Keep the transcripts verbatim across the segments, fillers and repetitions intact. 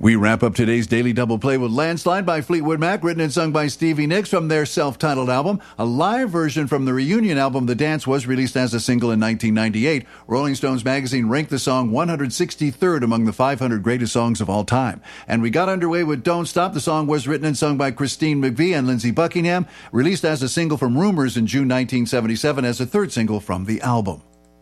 We wrap up today's Daily Double Play with Landslide by Fleetwood Mac, written and sung by Stevie Nicks from their self-titled album. A live version from the reunion album The Dance was released as a single in nineteen ninety-eight. Rolling Stones magazine ranked the song one hundred sixty-third among the five hundred greatest songs of all time. And we got underway with Don't Stop. The song was written and sung by Christine McVie and Lindsey Buckingham, released as a single from Rumors in June nineteen seventy-seven as a third single from the album.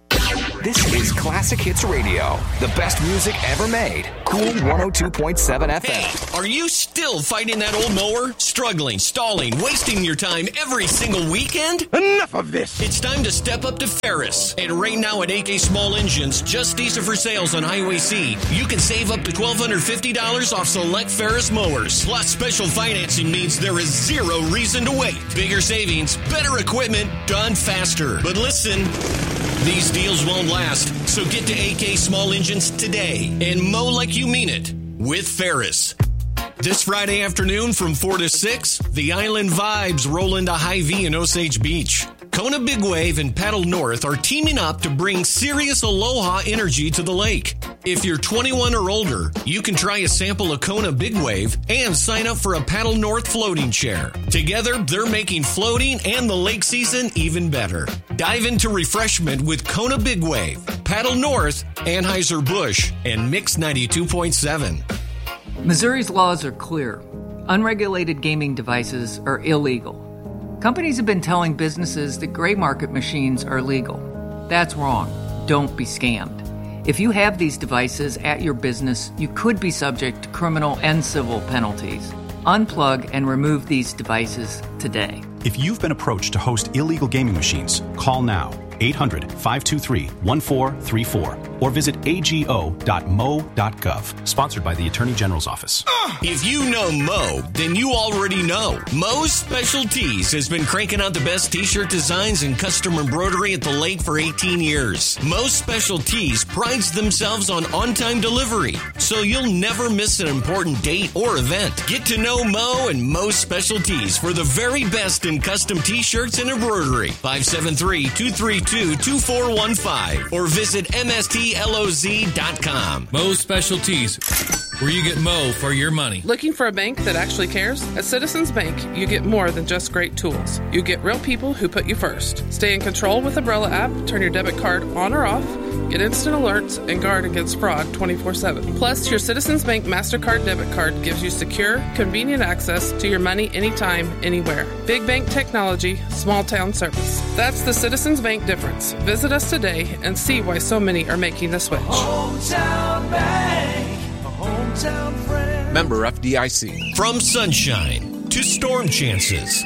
This is Classic Hits Radio, the best music ever made. Cool one oh two point seven F M. Hey, are you still fighting that old mower? Struggling, stalling, wasting your time every single weekend? Enough of this! It's time to step up to Ferris. And right now at A K Small Engines, just diesel for sales on Highway C, you can save up to twelve hundred fifty dollars off select Ferris mowers. Plus, special financing means there is zero reason to wait. Bigger savings, better equipment, done faster. But listen, these deals won't last, so get to A K Small Engines today and mow like you mean it with Ferris. This Friday afternoon from four to six, the Island Vibes roll into Hy-Vee in Osage Beach. Kona Big Wave and Paddle North are teaming up to bring serious aloha energy to the lake. If you're twenty-one or older, you can try a sample of Kona Big Wave and sign up for a Paddle North floating chair. Together, they're making floating and the lake season even better. Dive into refreshment with Kona Big Wave, Paddle North, Anheuser-Busch, and Mix ninety-two point seven. Missouri's laws are clear. Unregulated gaming devices are illegal. Companies have been telling businesses that gray market machines are legal. That's wrong. Don't be scammed. If you have these devices at your business, you could be subject to criminal and civil penalties. Unplug and remove these devices today. If you've been approached to host illegal gaming machines, call now. eight hundred, five two three, one four three four or visit a g o dot m o dot gov. Sponsored by the Attorney General's Office. If you know Mo, then you already know. Mo's Specialties has been cranking out the best t-shirt designs and custom embroidery at the lake for eighteen years. Mo's Specialties prides themselves on on-time delivery, so you'll never miss an important date or event. Get to know Mo and Mo's Specialties for the very best in custom t-shirts and embroidery. five seven three, two three two, two four one five or visit m s t l o z dot com. Mo's Specialties, where you get Mo for your money. Looking for a bank that actually cares? At Citizens Bank, you get more than just great tools. You get real people who put you first. Stay in control with Umbrella app, turn your debit card on or off, get instant alerts, and guard against fraud twenty-four seven. Plus, your Citizens Bank MasterCard debit card gives you secure, convenient access to your money anytime, anywhere. Big bank technology, small town service. That's the Citizens Bank difference. Visit us today and see why so many are making the switch. Hometown Bank, a hometown friend. Member F D I C. From sunshine to storm chances,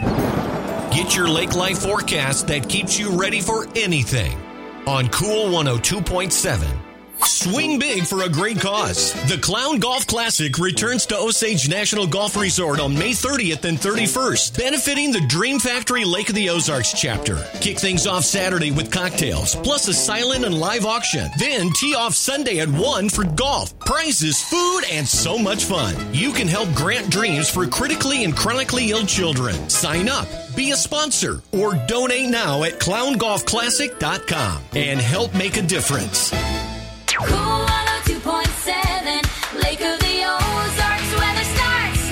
get your lake life forecast that keeps you ready for anything on Cool one oh two point seven. Swing big for a great cause. The Clown Golf Classic returns to Osage National Golf Resort on May thirtieth and thirty-first, benefiting the Dream Factory Lake of the Ozarks chapter. Kick things off Saturday with cocktails, plus a silent and live auction. Then tee off Sunday at one for golf, prizes, food, and so much fun. You can help grant dreams for critically and chronically ill children. Sign up, be a sponsor, or donate now at clown golf classic dot com and help make a difference. Cool one oh two point seven, Lake of the Ozarks, weather starts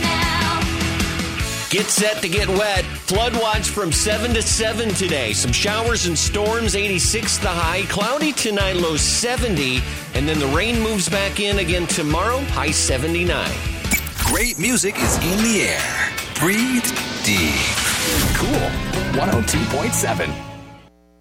now. Get set to get wet. Flood watch from seven to seven today. Some showers and storms, eighty-six the high. Cloudy tonight, low seventy. And then the rain moves back in again tomorrow, high seventy-nine. Great music is in the air. Breathe deep. Cool one oh two point seven.